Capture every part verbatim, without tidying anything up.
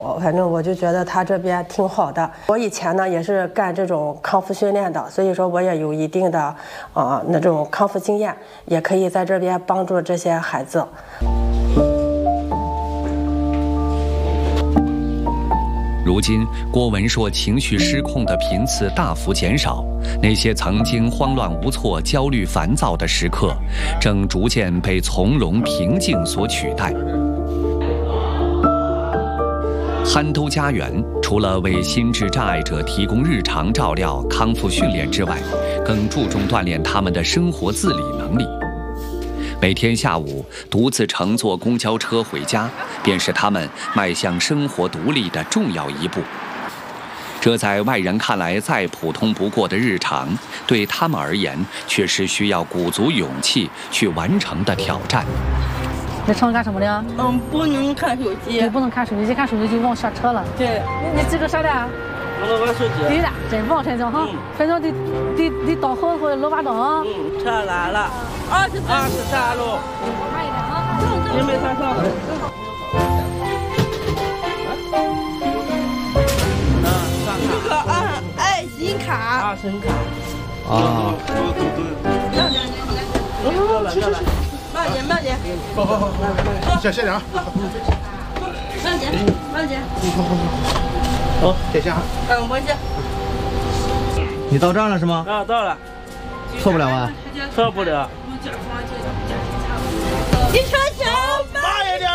我反正我就觉得他这边挺好的。我以前呢也是干这种康复训练的，所以说我也有一定的啊、呃、那种康复经验，也可以在这边帮助这些孩子。 如今，郭文硕情绪失控的频次大幅减少，那些曾经慌乱无措、焦虑烦躁的时刻，正逐渐被从容平静所取代。憨兜家园除了为心智障碍者提供日常照料、康复训练之外，更注重锻炼他们的生活自理能力。每天下午独自乘坐公交车回家，便是他们迈向生活独立的重要一步。这在外人看来再普通不过的日常，对他们而言却是需要鼓足勇气去完成的挑战。 在车上干什么的？ 嗯，不能看手机。 对，不能看手机，看手机就忘下车了。 对， 你你这个啥的？ 我老把手机。 对的，真忘才行哈。反正得得得倒后或者老把灯。 嗯，车来了，二十二十三路。 慢一点啊。 准备上上。嗯，上卡。这个按爱心卡。爱心卡。啊。对对对。让两年来。过来过来。慢点，慢点。好好好， 先先点啊。 慢点，慢点。 好，谢谢啊。 嗯，我先。 你到站了是吗？ 啊，到了。 错不了吧？ 错不了。你车小， 慢一点。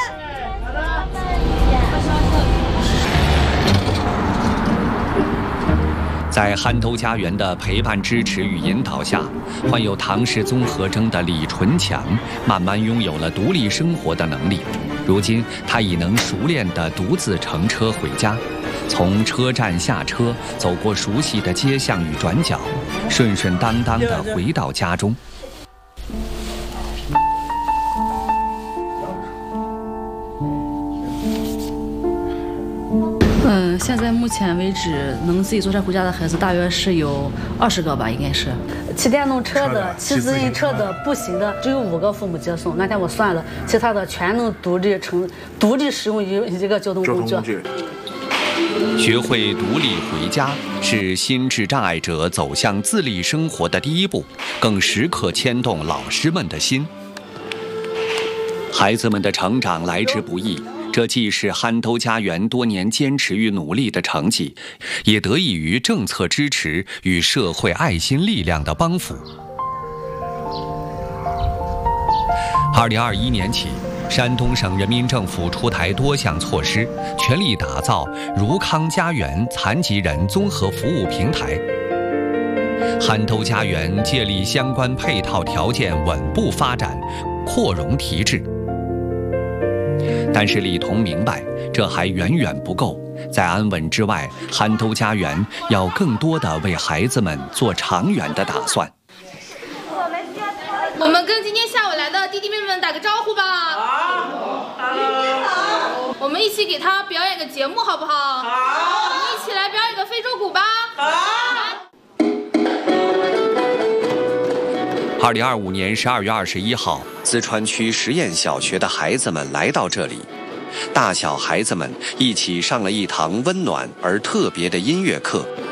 在憨兜家园的陪伴、支持与引导下，患有唐氏综合征的李纯强慢慢拥有了独立生活的能力。如今，他已能熟练地独自乘车回家，从车站下车，走过熟悉的街巷与转角，顺顺当当地回到家中。 嗯，现在目前为止，能自己坐车回家的孩子大约是有二十个吧，应该是。骑电动车的、骑自行车的、步行的，只有五个父母接送。那天我算了，其他的全能独立乘、独立使用一一个交通工具。 学会独立回家，是心智障碍者走向自立生活的第一步，更时刻牵动老师们的心。孩子们的成长来之不易。这既是憨兜家园多年坚持与努力的成绩，也得益于政策支持与社会爱心力量的帮扶。二零二一年起，山东省人民政府出台多项措施，全力打造如康家园残疾人综合服务平台。憨兜家园借力相关配套条件稳步发展，扩容提质。但是李彤明白，这还远远不够。在安稳之外，憨兜家园要更多的为孩子们做长远的打算。 我们跟今天下午来的弟弟妹妹们打个招呼吧。好，好。我们一起给他表演个节目，好不好？好。我们一起来表演个非洲鼓吧。好。 二零二五年十二月二十一号，淄川区实验小学的孩子们来到这里，大小孩子们一起上了一堂温暖而特别的音乐课。